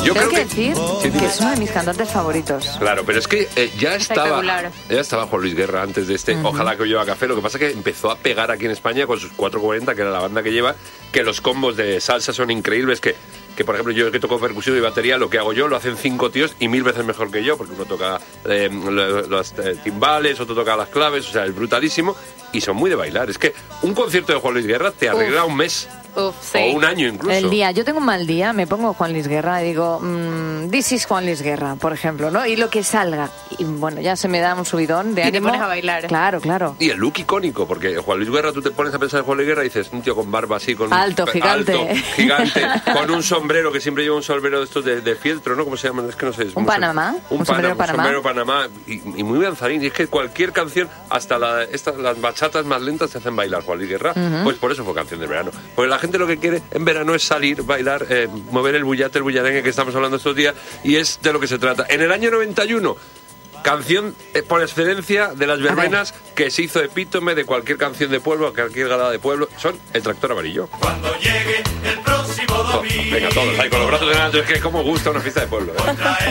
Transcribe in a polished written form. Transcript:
Yo Tengo creo que decir Sí, dime. que es uno de mis cantantes favoritos. Claro, pero es que ya estaba Espectacular. Juan Luis Guerra antes de este Ojalá que lleva café. Lo que pasa es que empezó a pegar aquí en España con sus 440, que era la banda que lleva, que los combos de salsa son increíbles, que por ejemplo yo que toco percusión y batería, lo que hago yo lo hacen 5 tíos y 1000 veces mejor que yo, porque uno toca los timbales, otro toca las claves, o sea, es brutalísimo y son muy de bailar. Es que un concierto de Juan Luis Guerra te arregla un mes. Sí. O un año incluso. El día, yo tengo un mal día, me pongo Juan Luis Guerra y digo, this is Juan Luis Guerra, por ejemplo, ¿no? Y lo que salga. Y bueno, ya se me da un subidón de Y te ánimo. pones a bailar. Claro. Y el look icónico, porque Juan Luis Guerra, tú te pones a pensar en Juan Luis Guerra y dices, un tío con barba así, con Alto, gigante. con un sombrero, que siempre lleva un sombrero de estos de fieltro, ¿no? ¿Cómo se llaman? Es que no sé. Un Panamá, un sombrero Panamá. Un sombrero Panamá y muy danzarín. Y es que cualquier canción, hasta las bachatas más lentas te hacen bailar Juan Luis Guerra. Pues por eso fue canción de verano. Porque la gente lo que quiere en verano es salir, bailar, mover el bullate, el bullarengue que estamos hablando estos días, y es de lo que se trata. En el año 91, canción por excelencia de las verbenas, que se hizo epítome de cualquier canción de pueblo, cualquier gala de pueblo, son El Tractor Amarillo. Cuando llegue el próximo domingo. Venga, todos ahí con los brazos en alto, es que como gusta una fiesta de pueblo, ¿eh?